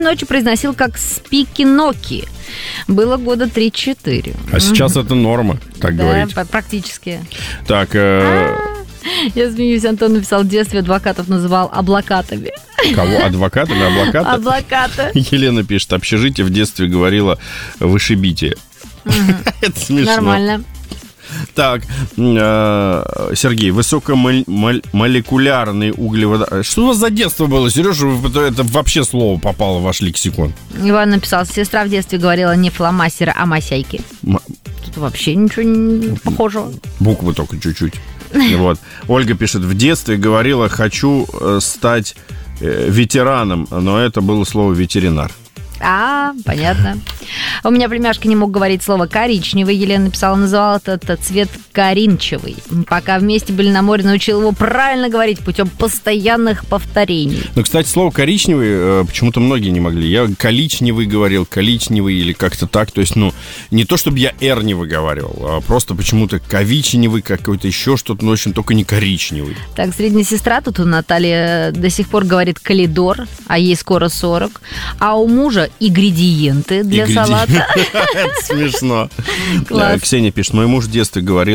ночью произносил как спикиноки. Было года 3-4. А сейчас это норма, так говорить. Да, практически. Так, Я смеюсь, Антон написал, в детстве адвокатов называл облакатами. кого? Адвокатами? Облаката? Облаката. Елена пишет, общежитие в детстве говорила вышибите. Это смешно. Нормально. Так, Сергей, высокомолекулярный углеводород. Что у вас за детство было, Сережа? Это вообще слово попало в ваш лексикон. Иван написал, сестра в детстве говорила не фломастеры, а масяйки. Тут вообще ничего не похожего. Буквы только чуть-чуть. Вот. Ольга пишет, в детстве говорила, хочу стать ветераном, но это было слово ветеринар. Понятно. У меня племяшка не мог говорить слово коричневый. Елена написала, называла этот цвет коринчевый. Пока вместе были на море, научил его правильно говорить путем постоянных повторений. Ну, кстати, слово коричневый почему-то многие не могли. Я коричневый говорил, коричневый или как-то так. То есть, не то, чтобы я «р» не выговаривал, а просто почему-то ковичневый, какой-то еще что-то, но, в общем, только не коричневый. Так, средняя сестра тут у Натальи до сих пор говорит «калидор», а ей скоро 40. А у мужа ингредиенты для салата. Это смешно. Класс. Ксения пишет, мой муж в детстве говорил,